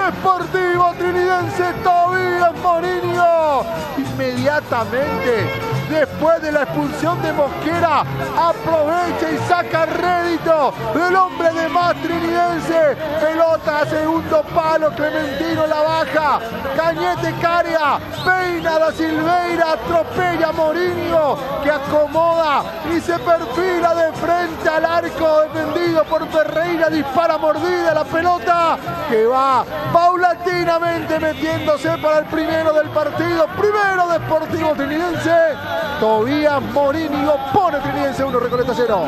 Sportivo Trinidense Tobías Morinho. Inmediatamente, después de la expulsión de Mosquera, aprovecha y saca rédito el hombre de más trinidense. Pelota a segundo palo, Clementino la baja. Cañete Caria, peina da Silveira, atropella a Morinho, que acomoda y se perfila de frente al arco defendido por Ferreira. Dispara mordida la pelota que va paulatinamente metiéndose para el primero del partido. Primero de Sportivo Trinidense. Tobías Morinho pone Trinidense 1, Recoleta 0.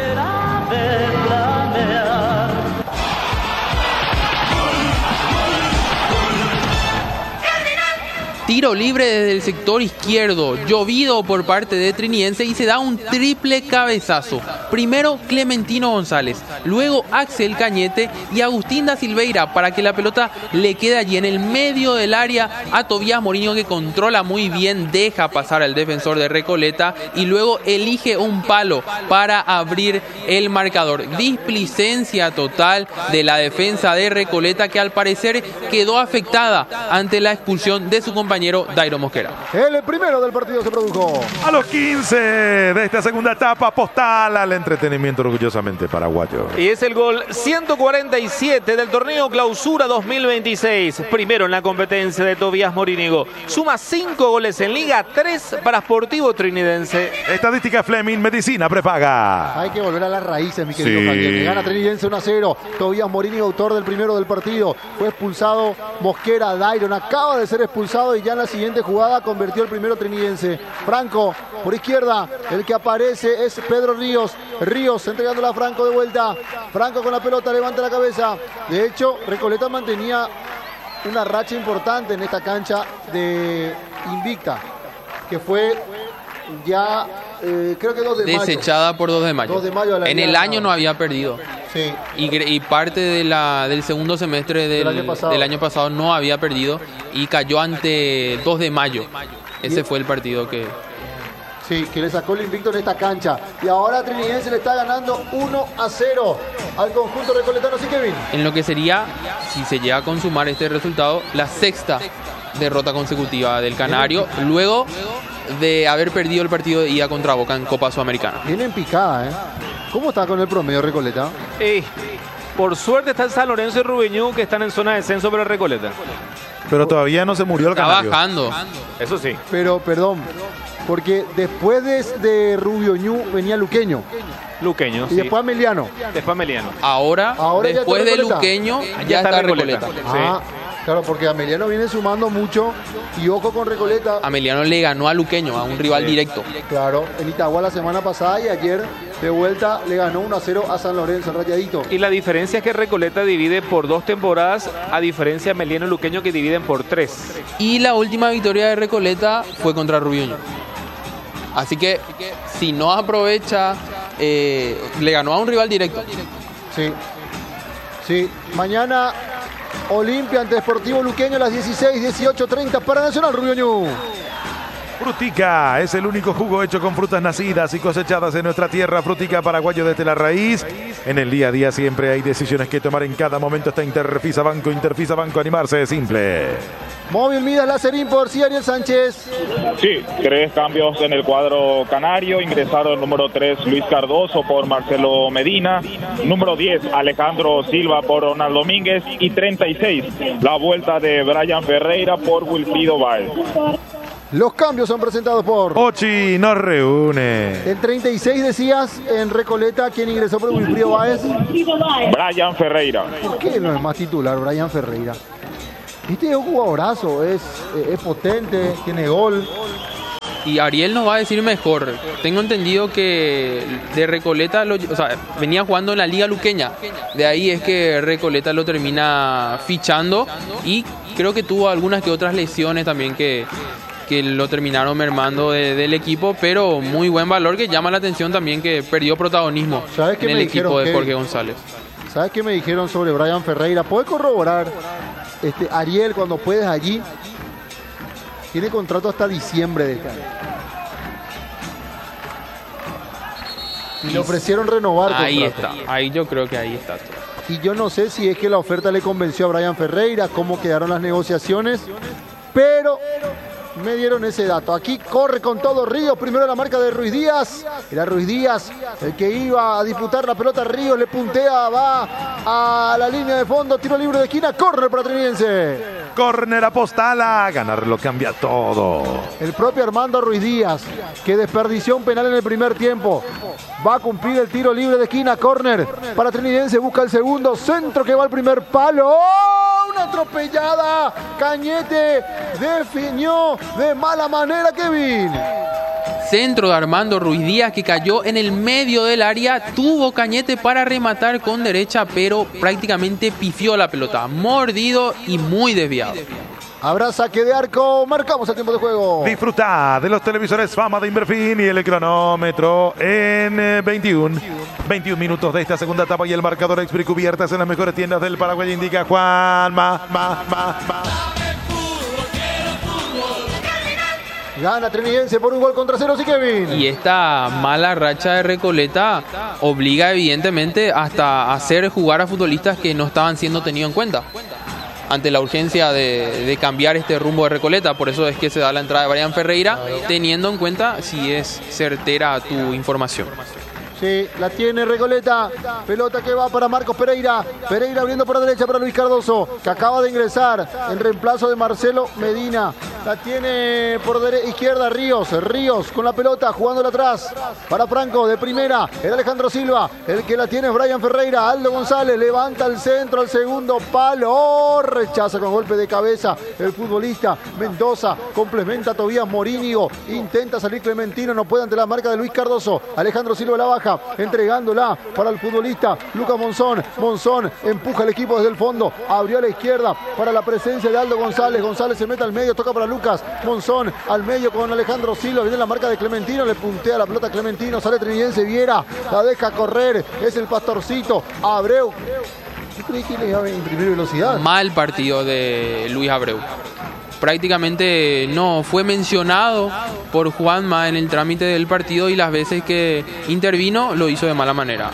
Tiro libre desde el sector izquierdo, llovido por parte de Trinidense, y se da un triple cabezazo. Primero Clementino González, luego Axel Cañete y Agustín da Silveira, para que la pelota le quede allí en el medio del área a Tobías Morinho, que controla muy bien, deja pasar al defensor de Recoleta y luego elige un palo para abrir el marcador. Displicencia total de la defensa de Recoleta, que al parecer quedó afectada ante la expulsión de su compañero Dairo Mosquera. El primero del partido se produjo a los 15 de esta segunda etapa. Postal al entretenimiento orgullosamente paraguayo. Y es el gol 147 del torneo Clausura 2026. Primero en la competencia de Tobías Morinho. Suma 5 goles en liga, 3 para Sportivo Trinidense. Estadística Fleming, medicina prepaga. Hay que volver a las raíces, mi querido Javier. Que gana Trinidense 1-0. Tobías Morinho, autor del primero del partido. Fue expulsado Mosquera. Dairon acaba de ser expulsado y ya en la siguiente jugada convirtió el primero Trinidense. Franco por izquierda, el que aparece es Pedro Ríos. Ríos entregándola a Franco de vuelta. Franco con la pelota, levanta la cabeza. De hecho, Recoleta mantenía una racha importante en esta cancha de invicta, que fue ya creo que 2 de mayo. Desechada por 2 de mayo. 2 de mayo en el año no había perdido. Sí. Y parte del segundo semestre del año pasado no había perdido y cayó ante 2 de mayo. Ese fue el partido que... Sí, que le sacó el invicto en esta cancha. Y ahora Trinidense le está ganando 1-0 al conjunto recoletano. Sí, Kevin. En lo que sería, si se llega a consumar este resultado, la 6ª derrota consecutiva del Canario, luego de haber perdido el partido de ida contra Boca en Copa Sudamericana. Viene en picada, ¿eh? ¿Cómo está con el promedio Recoleta? Por suerte está el San Lorenzo y Rubiñú, que están en zona de descenso para Recoleta. Pero todavía no se murió el Canario. Está bajando. Eso sí. Pero, perdón, porque después de Rubiñú venía Luqueño. Luqueño, y después Ameliano. Ahora después de Luqueño, ya está Recoleta. Ah, claro, porque Ameliano viene sumando mucho y ojo con Recoleta. Ameliano le ganó a Luqueño, a un rival directo. Claro, en Itagua la semana pasada y ayer de vuelta le ganó 1-0 a San Lorenzo, Rayadito. Y la diferencia es que Recoleta divide por 2 temporadas, a diferencia de Ameliano y Luqueño, que dividen por 3. Y la última victoria de Recoleta fue contra Rubiño. Así que si no aprovecha, le ganó a un rival directo. Sí. Mañana Olimpia ante Sportivo Luqueño a las 16, 18:30 para Nacional Rubiñú. Frutica es el único jugo hecho con frutas nacidas y cosechadas en nuestra tierra. Frutica paraguayo desde la raíz. En el día a día siempre hay decisiones que tomar. En cada momento está Interfisa Banco. Interfisa Banco, animarse es simple. Móvil Midas Láser por sí, Ariel Sánchez. Sí, 3 cambios en el cuadro canario. Ingresaron número 3 Luis Cardoso por Marcelo Medina, número 10 Alejandro Silva por Ronald Domínguez y 36 la vuelta de Brian Ferreira por Wilfrido Báez. Los cambios son presentados por Ochi nos reúne. El 36 decías en Recoleta, ¿quién ingresó por Wilfrido Báez? Brian Ferreira. ¿Por qué no es más titular Brian Ferreira? Este es un jugadorazo, es potente, tiene gol. Y Ariel nos va a decir mejor. Tengo entendido que de Recoleta, venía jugando en la Liga Luqueña. De ahí es que Recoleta lo termina fichando y creo que tuvo algunas que otras lesiones también que lo terminaron mermando del equipo, pero muy buen valor, que llama la atención también que perdió protagonismo en el equipo de Jorge González. ¿Sabes qué me dijeron sobre Brian Ferreira? ¿Puedes corroborar, Ariel, cuando puedes allí? Tiene contrato hasta diciembre de este año. Y le ofrecieron renovar ahí contrato. está, ahí yo creo que ahí está. Y yo no sé si es que la oferta le convenció a Brian Ferreira, cómo quedaron las negociaciones, pero me dieron ese dato. Aquí corre con todo Ríos, primero la marca de Ruiz Díaz. Era Ruiz Díaz el que iba a disputar la pelota. Ríos le puntea, va a la línea de fondo, tiro libre de esquina, córner para Trinidense. Córner Apostala, ganarlo cambia todo. El propio Armando Ruiz Díaz, que desperdició un penal en el primer tiempo, va a cumplir el tiro libre de esquina, córner para Trinidense, busca el segundo, centro que va al primer palo. ¡Oh! Una atropellada, Cañete definió de mala manera, Kevin. Centro de Armando Ruiz Díaz que cayó en el medio del área, tuvo Cañete para rematar con derecha, pero prácticamente pifió la pelota, mordido y muy desviado. Habrá saque de arco, marcamos el tiempo de juego. Disfruta de los televisores Fama de Inverfin y el cronómetro en 21 minutos de esta segunda etapa y el marcador Expri cubiertas en las mejores tiendas del Paraguay, indica Juan. Gana Trinidense por 1-0, sí, Kevin. Y esta mala racha de Recoleta obliga evidentemente hasta a hacer jugar a futbolistas que no estaban siendo tenidos en cuenta ante la urgencia de cambiar este rumbo de Recoleta. Por eso es que se da la entrada de Brian Ferreira, teniendo en cuenta si es certera tu información. Sí, la tiene Recoleta. Pelota que va para Marcos Pereira. Pereira abriendo por la derecha para Luis Cardoso, que acaba de ingresar en reemplazo de Marcelo Medina. La tiene por izquierda Ríos. Ríos con la pelota, jugándola atrás para Franco de primera. El Alejandro Silva. El que la tiene es Brian Ferreira. Aldo González levanta el centro al segundo palo. Oh, rechaza con golpe de cabeza el futbolista Mendoza. Complementa a Tobías Morínigo. Intenta salir Clementino. No puede ante la marca de Luis Cardoso. Alejandro Silva la baja, entregándola para el futbolista Lucas Monzón. Monzón empuja al equipo desde el fondo, abrió a la izquierda para la presencia de Aldo González. González se mete al medio, toca para Lucas Monzón, al medio con Alejandro Silva, viene la marca de Clementino, le puntea la pelota a Clementino, sale Trinidense, Viera, la deja correr, es el Pastorcito, Abreu. Yo creí que le iba a imprimir velocidad. Mal partido de Luis Abreu. Prácticamente no fue mencionado por Juanma en el trámite del partido y las veces que intervino lo hizo de mala manera.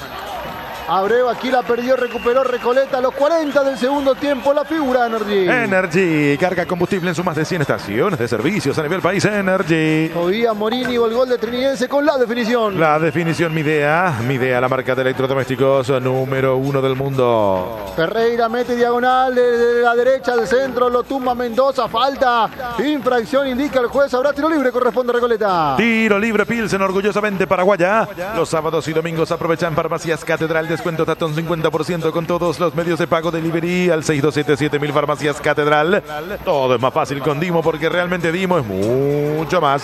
Abreu aquí la perdió, recuperó Recoleta a los 40 del segundo tiempo, la figura Energy. Energy, carga combustible en sus más de 100 estaciones de servicios a nivel país. Energy. Todavía Morínigo, el gol de Trinidense con la definición. La definición Midea, la marca de electrodomésticos número 1 del mundo. Ferreira mete diagonal de la derecha al centro, lo tumba Mendoza, falta, infracción indica el juez, habrá tiro libre, corresponde a Recoleta. Tiro libre Pilsen, orgullosamente paraguaya. Los sábados y domingos aprovechan Farmacias Catedral, descuento hasta un 50% con todos los medios de pago delivery al 6277.000 Farmacias Catedral. Todo es más fácil con Dimo porque realmente Dimo es mucho más.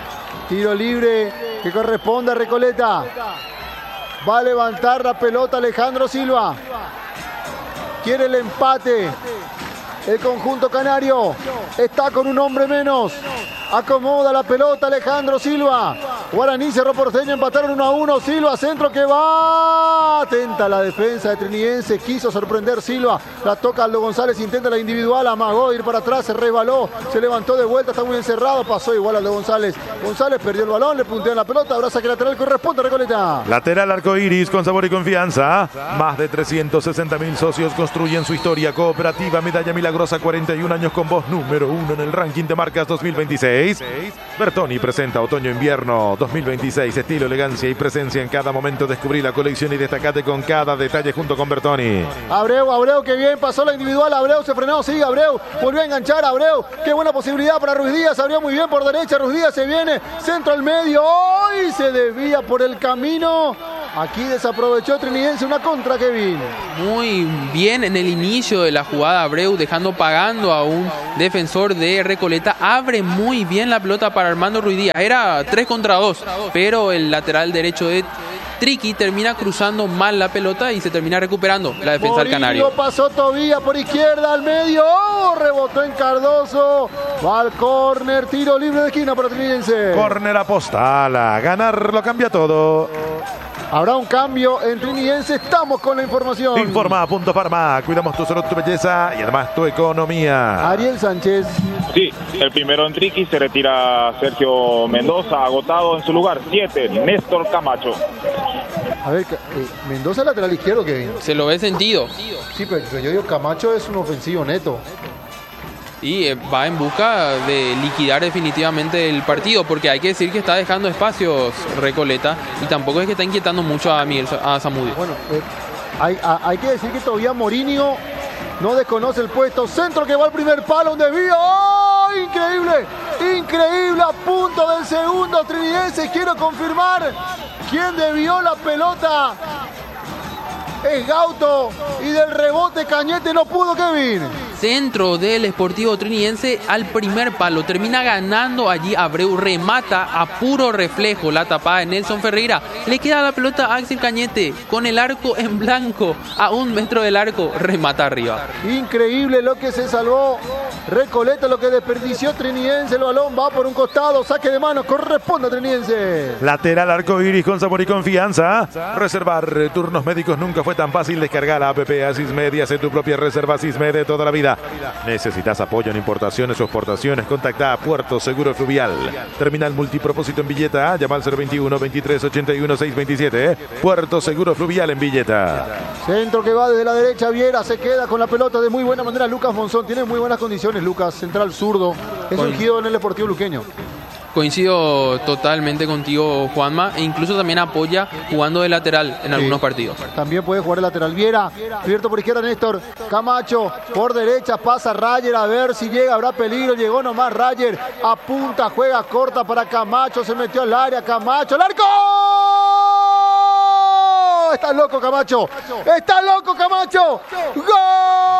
Tiro libre que corresponde a Recoleta. Va a levantar la pelota Alejandro Silva. Quiere el empate. El conjunto canario está con un hombre menos. Acomoda la pelota Alejandro Silva. Guaraní Cerro Porteño empataron 1-1. Silva, centro que va. Atenta la defensa de Trinidense. Quiso sorprender Silva. La toca Aldo González. Intenta la individual. Amagó ir para atrás. Se resbaló. Se levantó de vuelta. Está muy encerrado. Pasó igual Aldo González. González perdió el balón. Le puntea en la pelota. Habrá saque lateral. Corresponde a Recoleta. Lateral arcoiris con sabor y confianza. Más de 360.000 socios construyen su historia. Cooperativa Medalla Milagrosa. 41 años con voz número 1 en el ranking de marcas 2026. Bertoni presenta Otoño-Invierno 2026. Estilo, elegancia y presencia en cada momento. Descubrí la colección y destacate con cada detalle junto con Bertoni. Abreu, que bien pasó la individual. Abreu se frenó, sigue Abreu. Volvió a enganchar Abreu. Qué buena posibilidad para Ruiz Díaz. Abrió muy bien por derecha. Ruiz Díaz se viene. Centro al medio. ¡Hoy! Se desvía por el camino. Aquí desaprovechó Trinidense una contra, Kevin. Muy bien en el inicio de la jugada Abreu, dejando pagando a un defensor de Recoleta. Abre muy bien la pelota para Armando Ruiz Díaz. Era 3 contra 2, pero el lateral derecho de Triqui termina cruzando mal la pelota y se termina recuperando la defensa del Canario. Pasó Tobía por izquierda al medio. ¡Oh! Rebotó en Cardoso. Va al córner. Tiro libre de esquina para Trinidense. Córner Apostala. Ganarlo cambia todo. Habrá un cambio en Trinidense. Estamos con la información. Informa Punto Farma. Cuidamos tu salud, tu belleza y además tu economía. Ariel Sánchez. Sí, el primero en Triqui, se retira Sergio Mendoza, agotado en su lugar. 7, Néstor Camacho. A ver, Mendoza lateral izquierdo, Kevin. Se lo ve sentido. Sí, pero yo digo, Camacho es un ofensivo neto. Y va en busca de liquidar definitivamente el partido, porque hay que decir que está dejando espacios Recoleta y tampoco es que está inquietando mucho a Zamudio. Bueno, hay que decir que todavía Mourinho no desconoce el puesto. Centro que va al primer palo, un desvío. ¡Oh! Increíble, increíble, a punto del segundo Trinidense. Quiero confirmar quién desvió la pelota. Es Gauto y del rebote Cañete no pudo, Kevin. Centro del Sportivo Trinidense al primer palo. Termina ganando allí Abreu. Remata a puro reflejo la tapada de Nelson Ferreira. Le queda la pelota a Axel Cañete con el arco en blanco. A 1 metro del arco. Remata arriba. Increíble lo que se salvó Recoleta, lo que desperdició Trinidense. El balón va por un costado. Saque de mano. Corresponde a Trinidense. Lateral arcoiris con sabor y confianza. Reservar turnos médicos nunca fue tan fácil. Descargar la app Asismed y hacer tu propia reserva Asismed de toda la vida. ¿Necesitas apoyo en importaciones o exportaciones? Contacta a Puerto Seguro Fluvial. Terminal multipropósito en Villeta. Llama al 021 23 81 627. Puerto Seguro Fluvial en Villeta. Centro que va desde la derecha. Viera se queda con la pelota de muy buena manera. Lucas Monzón tiene muy buenas condiciones. Lucas, central zurdo. Es surgido en el Deportivo Luqueño. Coincido totalmente contigo, Juanma, e incluso también apoya jugando de lateral en algunos partidos. También puede jugar de lateral. Viera, abierto por izquierda Néstor. Camacho, por derecha, pasa Rayer, a ver si llega, habrá peligro. Llegó nomás Rayer, apunta, juega corta para Camacho, se metió al área, Camacho, ¡al arco! ¡Está loco Camacho! ¡Está loco Camacho! ¡Gol!